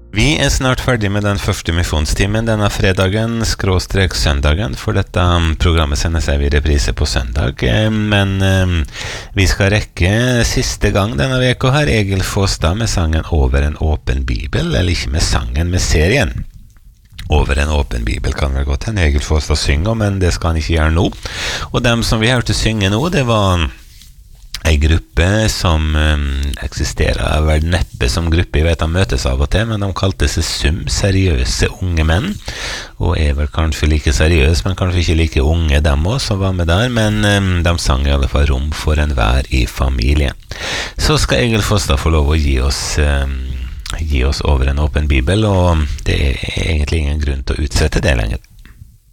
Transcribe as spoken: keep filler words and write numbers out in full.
Vi er snart ferdig med den første misjonstimen denne fredagen, skråstrek søndagen, for dette programmet sendes i reprise på søndag, men um, vi skal rekke siste gang denne veka her, Egil Fåstad med sangen Over en åpen bibel, eller ikke med sangen, med serien. Over en åpen bibel kan vel godt hende Egil Fåstad synger, men det skal han ikke gjøre nå. Og dem som vi hørte synge nå, det var en gruppe som um, eksisterer vel neppe som gruppe, jeg vet de møtes av og til, men de kalte seg Sum, seriøse unge menn, og er vel kanskje like seriøse, men kanskje ikke like unge dem også, som var med der, men um, de sang i alle fall Rom for enhver i familie. Så skal Egil Fåstad få lov å gi oss um, gi oss over en åpen bibel, og det er egentlig ingen grunn til å utsette det lenger.